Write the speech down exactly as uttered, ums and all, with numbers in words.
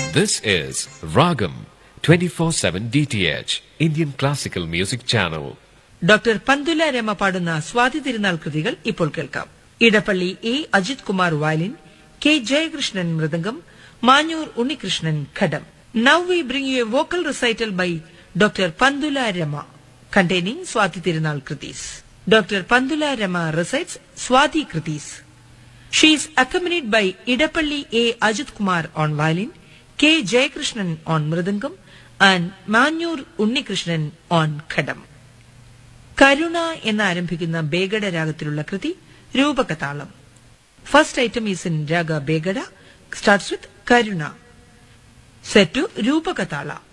This is Ragam twenty-four seven D T H Indian Classical Music Channel. Doctor Pantula Rama പാടുന്ന സ്വാതി തിരുനാൾ കൃതികൾ ഇപ്പോൾ കേൾക്കാം. Edappally A Ajith Kumar violin, K Jayakrishnan mridangam, Manjoor Unnikrishnan ghatam. Now we bring you a vocal recital by Doctor Pandula Rama containing Swati Tirunal Kritis. Doctor Pandula Rama recites Swati Kritis. She is accompanied by Idapalli A. Ajit Kumar on violin, K. Jayakrishnan on mridangam, and Manyur Unnikrishnan on khadam. Karuna എന്ന ആരംഭിക്കുന്ന ബേഗഡ രാഗത്തിലുള്ള കൃതി രൂപകതാളം. First item is in Raga Begada, starts with Karuna. Set to Rupakatala.